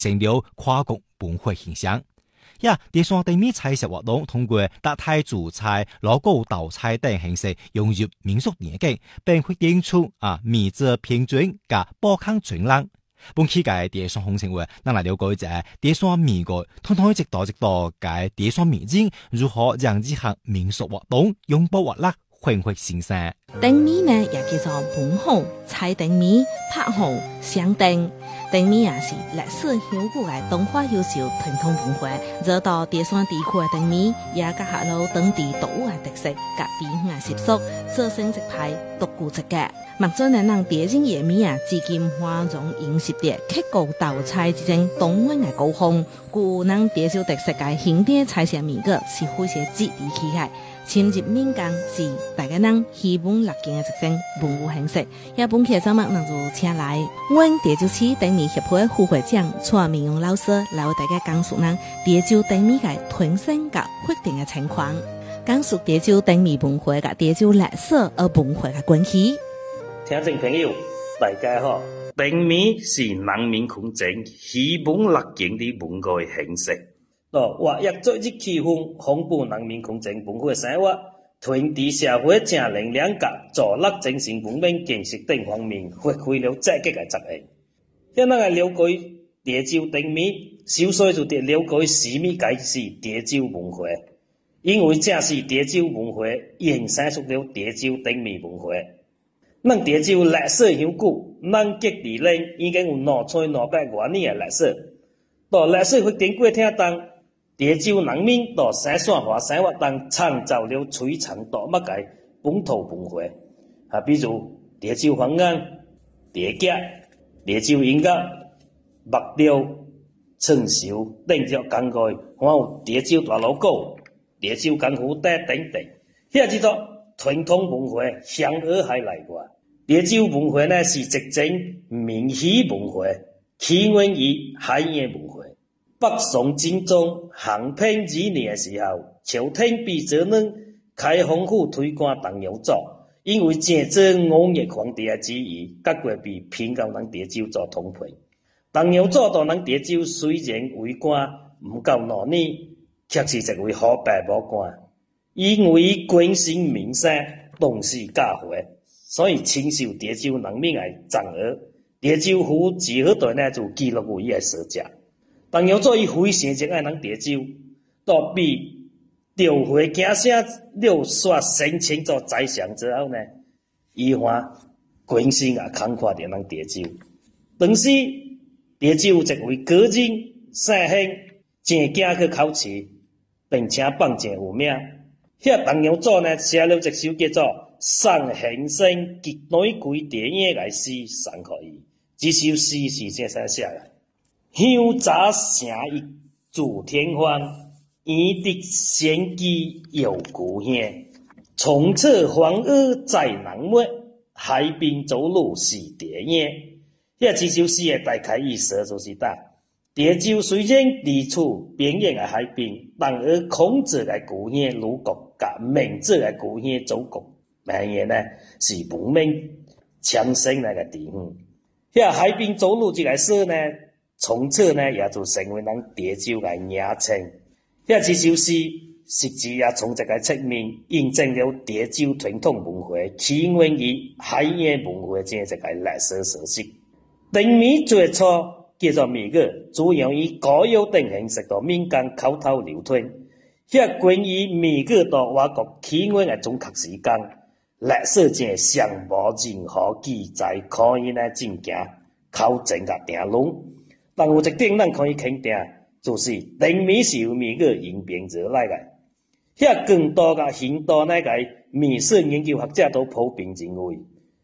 成了跨國本會現象。第三地面菜食活動通過搭台主菜、老高豆菜等形式融入民俗年景，並會定出米質平均及保康專欄。本期嘅第三行程會，咱來了解一下第三米個通通一直到嘅第三米景如何讓這項民俗活動永保活力、煥發新生。 燈米呢也叫做本號、彩燈米、拍號、香燈。燈米也是歷史悠久嘅東華優秀傳統文化，做到第三地區嘅燈米也結合了當地獨有嘅特色、甲比嘅習俗，做成一派獨具一格。目前呢，讓地景野米至今華容迎接着客家豆菜之爭東灣嘅高峰，故讓地州特色嘅經典菜色米個是非常接地氣嘅。深入民間是大家人希望樂見嘅一種文物形式。本期嘅節目，咱就請來阮地州市燈米協會副會長蔡明勇老師來為大家講述咱地州燈米嘅傳承及發展嘅情況，講述地州燈米文化及地州歷史和文化嘅關係。 聽眾朋友，大家好，燈米是人民群眾希望樂見的文化形式。我也做一期豐富人民群眾文化生活，傳遞社會正能量及助力精神文明建設等方面發揮了積極嘅作用。咱來了解地州燈米，首先就得了解什麼解是地州文化，因為這是地州文化衍生出了地州燈米文化。咱地州歷史悠久，咱各地人已經有200多年嘅歷史，到歷史發展過程中，地州人民到生產化生活中創造了璀璨奪目嘅本土文化，比如地州方言、地劇、地州音樂、木雕、春繡等種工藝，還有地州大老鼓、地州功夫等等。這叫做傳統文化向而海內外。地州文化呢是一種民俗文化，起源於海洋文化。北宋真宗咸平2年的時候，朝廷被責任開封府推官東陽祖，因為正做5月皇帝的旨意，結果被騙到咱地州做通配。東陽祖到咱地州雖然為官唔夠2年，卻是一位好白無官，因為關心民生，重視教化，所以深受地州人民的讚揚。地州府自後代呢就記錄為伊的事跡。東陽祖伊非常熱愛咱地州，到被調回京城6刷升遷做宰相之後呢，伊還關心也看看着咱地州。當時地州有一位高人姓興，正經去考試，並且榜前有名。東陽祖呢寫了一首叫做《送興生極內歸地影》嘅詩送給伊。這首詩是這樣寫的：鄉札成一祝天歡，園地仙姬有故鄉。從此黃鵝在南沒，海濱走路是地影。這首詩的大概意思就是地州雖然地處邊緣的海邊，但而孔子的故鄉魯國和孟子的故鄉祖國，明顯呢是文明強盛那個地方。海濱走路這個詩呢，從此呢也就成為咱地州的名稱。這首詩實際也從這個側面印證了地州傳統文化起源於海洋文化這個歷史事實。燈米最初叫做米個，主要以歌謠等形式到民間口頭流傳。關於米個到外國起源的準確時間，歷史上尚無任何記載可以呢進行考證和定論。但有一點咱可以肯定，就是燈米是由米個演變而來的。更多嘅很多那個米史研究學者都普遍認為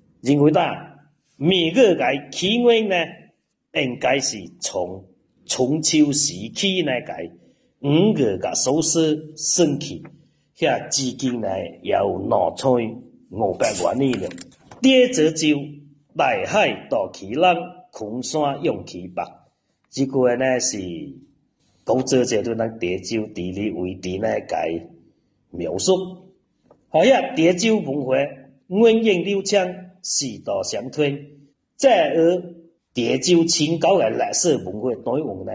米個嘅起源呢，應該是從春秋時期那個5個嘅蘇軾算起，至今呢也有2500多年了。地則州，大海渡其南，群山湧其北。這個呢是古早就對咱地州地理位置呢個描述。地州文化源遠流長，世代相傳。再而地州清高的歷史文化內容呢，